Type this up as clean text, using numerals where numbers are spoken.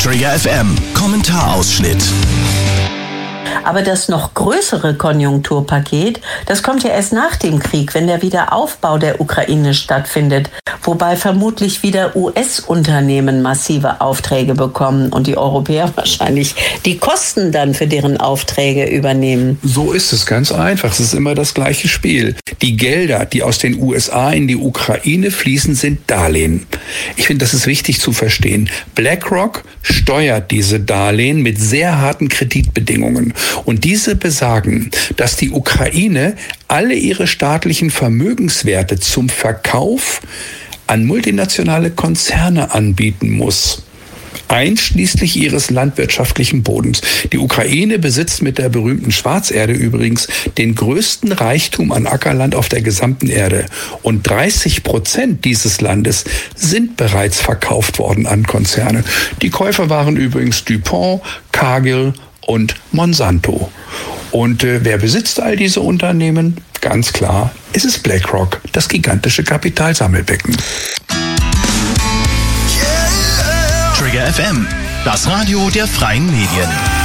Trigger FM Kommentarausschnitt. Aber das noch größere Konjunkturpaket, das kommt ja erst nach dem Krieg, wenn der Wiederaufbau der Ukraine stattfindet, wobei vermutlich wieder US-Unternehmen massive Aufträge bekommen und die Europäer wahrscheinlich die Kosten dann für deren Aufträge übernehmen. So ist es ganz einfach. Es ist immer das gleiche Spiel. Die Gelder, die aus den USA in die Ukraine fließen, sind Darlehen. Ich finde, das ist wichtig zu verstehen. BlackRock steuert diese Darlehen mit sehr harten Kreditbedingungen. Und diese besagen, dass die Ukraine alle ihre staatlichen Vermögenswerte zum Verkauf an multinationale Konzerne anbieten muss, einschließlich ihres landwirtschaftlichen Bodens. Die Ukraine besitzt mit der berühmten Schwarzerde übrigens den größten Reichtum an Ackerland auf der gesamten Erde. Und 30% dieses Landes sind bereits verkauft worden an Konzerne. Die Käufer waren übrigens DuPont, Cargill und Monsanto. Und wer besitzt all diese Unternehmen? Ganz klar, es ist BlackRock, das gigantische Kapitalsammelbecken. Trigger FM, das Radio der freien Medien.